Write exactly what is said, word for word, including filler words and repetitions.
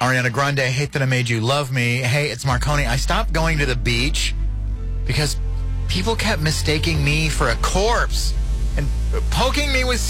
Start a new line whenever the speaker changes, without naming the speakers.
Ariana Grande, hate that I made you love me. Hey, it's Marconi. I stopped going to the beach because people kept mistaking me for a corpse and poking me with